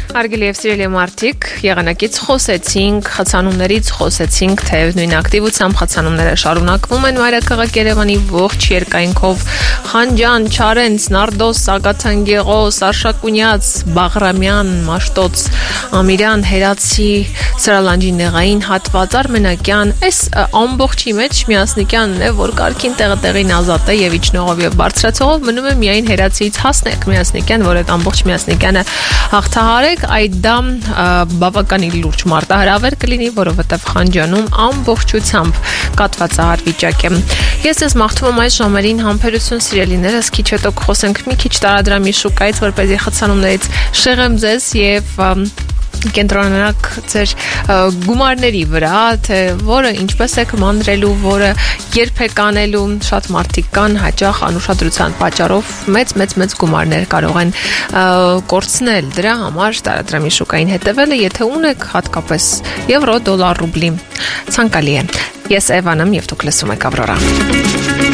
Հարգելի եւ սիրելի մարդիկ, եղանակից խոսեցինք, խցանումներից խոսեցինք, թեև նույն ակտիվությամբ խցանումները շարունակվում են մայրաքաղաք Երևանի ողջ երկայնքով։ Խանջան, Չարենց, Նարդոս, Սագաթանգեղոս, Արշակունյաց, Բաղրամյան, Մաշտոց, Ամիրյան, Հերացի, Սրալանջի նեղային հատված, Արմենակյան, այս ամբողջի մեջ Միասնիկյանն է, որ կարգին տեղին ազատ է եւ իջնողով եւ բարձրացողով մնում է միայն Հերացիից հասնեք Միասնիկյան, որ այդ ամբողջ Միասնիկյանը հաղթահարեք, այդ դա բավականին լուրջ մարտահրավեր կլինի, որովհետև Խանջանում ամբողջությամբ կաթվածահար վիճակ է։ Ես ես մաղթում եմ այս ժամերին համբերություն սիրելիներս, քիչ հետո կխոսենք մի քիչ տարադրամի շուկայից, որպեսզի խցանումներից շեղեմ ձեզ եւ կենտրոնանաք ձեր գումարների վրա, թե որը ինչպես եք մանրելու, որը երբ եք անելու, շատ մարդիկ կան հաճախ անուշադրության պատճառով մեծ գումարներ կարող են կորցնել, դրա համար տարադրամի շուկային հետևելը, եթե ունեք հատկապես եվրո, դոլար, ռուբլի, ցանկալի է։ Ես Էվան եմ եւ դուք լսում եք Ավրորա։